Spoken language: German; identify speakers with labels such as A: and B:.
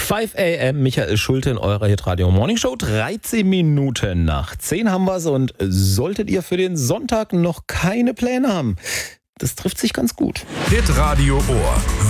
A: 5 a.m. Michael Schulte in eurer Hitradio Morning Show. 13 Minuten nach 10 haben wir's und solltet ihr für den Sonntag noch keine Pläne haben, das trifft sich ganz gut.
B: Hitradio Ohr.